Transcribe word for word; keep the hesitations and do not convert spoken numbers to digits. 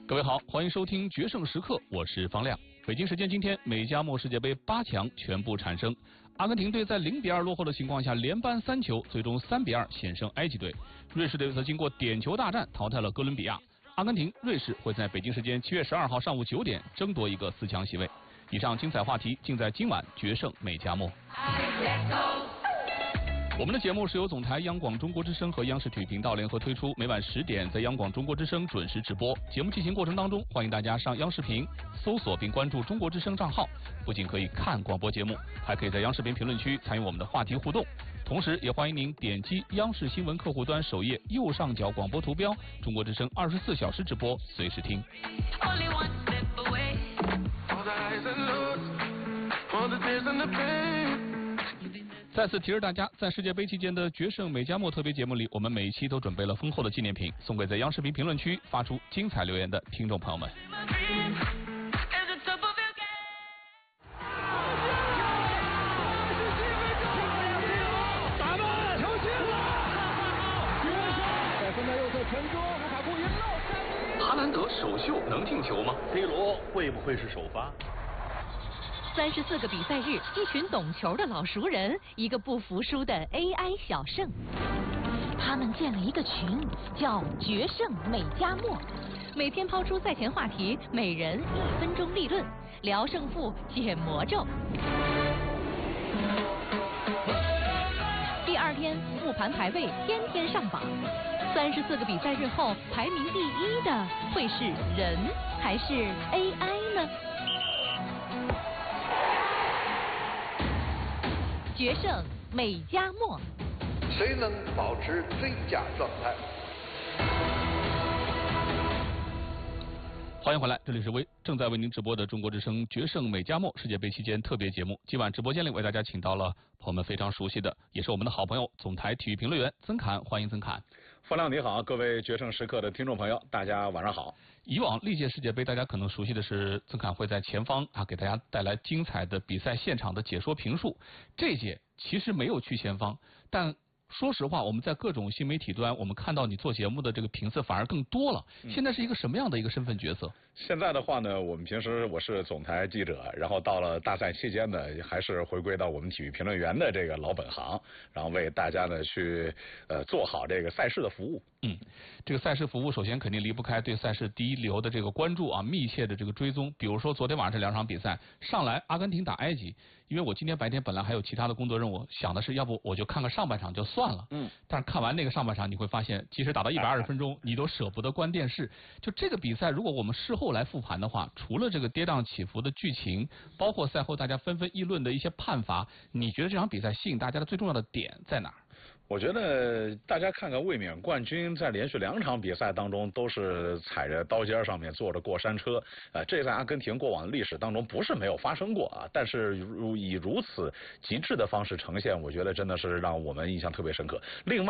各位好，欢迎收听决胜时刻，我是方亮。北京时间今天，美加墨世界杯八强全部产生，阿根廷队在零比二落后的情况下连扳三球，最终三比二险胜埃及队。瑞士队则经过点球大战淘汰了哥伦比亚。阿根廷、瑞士会在北京时间七月十二号上午九点争夺一个四强席位。以上精彩话题尽在今晚决胜美加墨。我们的节目是由总台央广中国之声和央视体育频道联合推出，每晚十点在央广中国之声准时直播。节目进行过程当中，欢迎大家上央视频搜索并关注中国之声账号，不仅可以看广播节目，还可以在央视频评论区参与我们的话题互动。同时也欢迎您点击央视新闻客户端首页右上角广播图标，中国之声二十四小时直播，随时听。再次提示大家，在世界杯期间的决胜美加墨特别节目里，我们每一期都准备了丰厚的纪念品，送给在央视频评论区发出精彩留言的听众朋友们。 打门，球进了！在分在右侧传中，卢卡库赢了。 哈兰德首秀能进球吗 ？C 罗会不会是首发？ 三十四个比赛日，一群懂球的老熟人，一个不服输的 A I 小胜。他们建了一个群，叫“决胜美加墨”，每天抛出赛前话题，每人一分钟立论，聊胜负，解魔咒。第二天复盘排位，天天上榜。三十四个比赛日后，排名第一的会是人还是 A I 呢？决胜美加墨， 谁能保持最佳状态？ 欢迎回来，这里是为正在为您直播的中国之声决胜美加墨世界杯期间特别节目。今晚直播间里为大家请到了朋友们非常熟悉的，也是我们的好朋友，总台体育评论员曾侃，欢迎曾侃。 方亮你好，各位决胜时刻的听众朋友，大家晚上好。 以往历届世界杯，大家可能熟悉的是曾侃会在前方啊，给大家带来精彩的比赛现场的解说评述。这届其实没有去前方，但说实话，我们在各种新媒体端，我们看到你做节目的这个频次反而更多了。现在是一个什么样的一个身份角色？ 现在的话呢，我们平时我是总台记者，然后到了大赛期间呢，还是回归到我们体育评论员的这个老本行，然后为大家呢去呃做好这个赛事的服务。 嗯，这个赛事服务首先肯定离不开对赛事第一流的这个关注啊，密切的这个追踪。比如说昨天晚上这两场比赛，上来阿根廷打埃及，因为我今天白天本来还有其他的工作任务，想的是要不我就看看上半场就算了。嗯，但是看完那个上半场，你会发现，即使打到一百二十分钟，你都舍不得关电视。就这个比赛，如果我们事后来复盘的话，除了这个跌宕起伏的剧情，包括赛后大家纷纷议论的一些判罚，你觉得这场比赛吸引大家的最重要的点在哪儿？ 我觉得大家看看卫冕冠军在连续两场比赛当中都是踩着刀尖上面坐着过山车，呃，这在阿根廷过往历史当中不是没有发生过啊，但是如以如此极致的方式呈现，我觉得真的是让我们印象特别深刻。另外